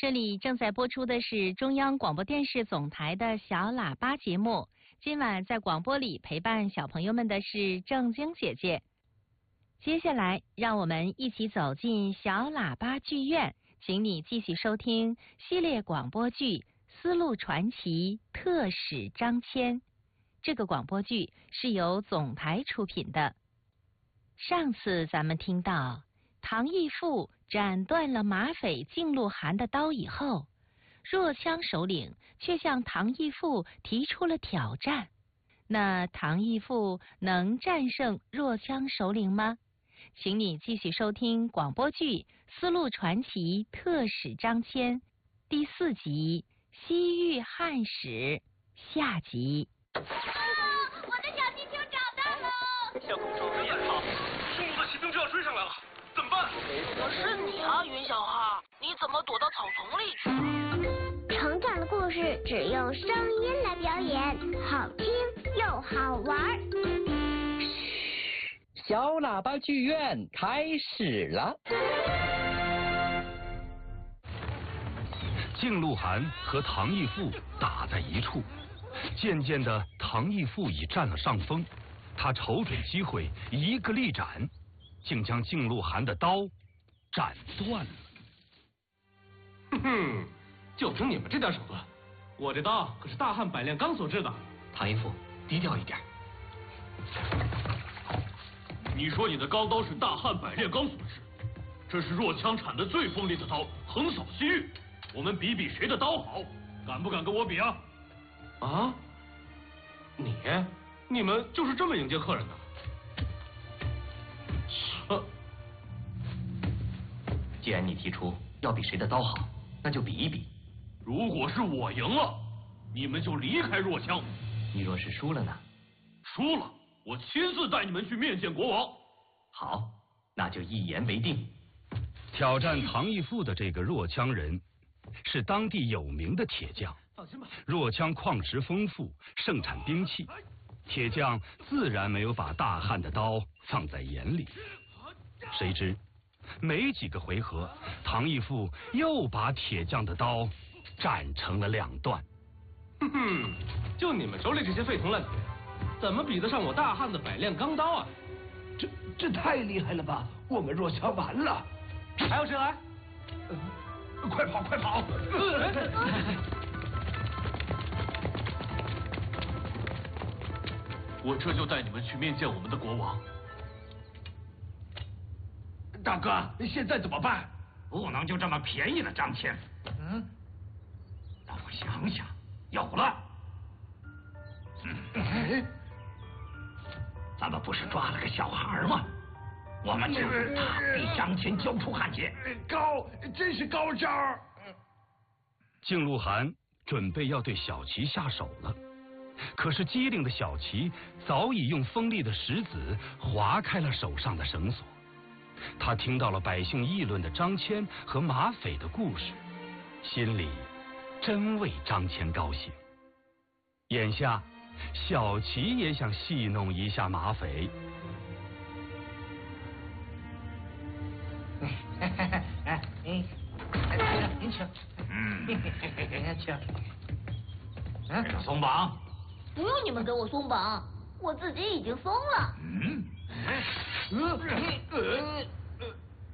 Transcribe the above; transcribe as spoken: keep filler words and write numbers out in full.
这里正在播出的是中央广播电视总台的小喇叭节目。今晚在广播里陪伴小朋友们的是正晶姐姐。接下来，让我们一起走进小喇叭剧院，请你继续收听系列广播剧《丝路传奇》特使张骞。这个广播剧是由总台出品的。上次咱们听到，唐义父斩断了马匪靳鹿晗的刀以后，若羌首领却向唐义父提出了挑战。那唐义父能战胜若羌首领吗？请你继续收听广播剧《丝路传奇特使张骞》第四集《西域汉史》下集。 啊！我的小气球找到了！ 相公手真眼好，匈奴的骑兵就要追上来了，怎么办？ 是你啊，云小哈，你怎么躲到草丛里去了？ 成长的故事只用声音来表演，好听又好玩。 小喇叭剧院开始了。 靳鹿晗和唐义父打在一处，渐渐的，唐义父已占了上风。他瞅准机会，一个力斩，竟将靳鹿晗的刀斩断了。 哼哼，就凭你们这点手段，我这刀可是大汉百炼钢所制的。 唐义父，低调一点。 你说你的钢刀是大汉百炼钢所制，这是若羌产的最锋利的刀，横扫西域。我们比比谁的刀好，敢不敢跟我比啊？啊？你？你们就是这么迎接客人的？ 切！既然你提出要比谁的刀好，那就比一比。 如果是我赢了，你们就离开若羌。 你若是输了呢？ 输了，我亲自带你们去面见国王。 好，那就一言为定。 挑战唐义父的这个若羌人，是当地有名的铁匠。 放心吧， 若羌矿池丰富，盛产兵器，铁匠自然没有把大汉的刀放在眼里。谁知没几个回合，唐义父又把铁匠的刀斩成了两段。 哼哼，就你们手里这些废铜烂铁，怎么比得上我大汉的百炼钢刀啊？ 这这太厉害了吧！我们若羌完了。 还有谁来？ 呃、快跑快跑！ 我这就带你们去面见我们的国王。 大哥，现在怎么办？ 不能就这么便宜了张骞。 嗯， 让我想想，有了。嗯， 哎， 咱们不是抓了个小孩吗？我们就用他逼张骞交出汉奸。 高，真是高招。 靳鹿晗准备要对小齐下手了，可是机灵的小齐早已用锋利的石子划开了手上的绳索。他听到了百姓议论的张骞和马匪的故事，心里真为张骞高兴。眼下，小齐也想戏弄一下马匪。 哎，您请，嗯，请。嗯，松绑。 不用你们给我松绑，我自己已经松了。 嗯。